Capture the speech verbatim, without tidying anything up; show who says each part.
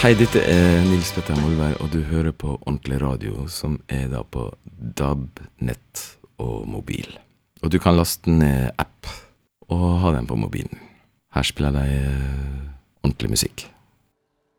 Speaker 1: Hei, dette er Nils Petter Molvær, og du hører på Ordentlig Radio, som er da på D A B, nett og mobil. Og du kan laste ned app og ha den på mobilen. Her spiller de ordentlig musikk.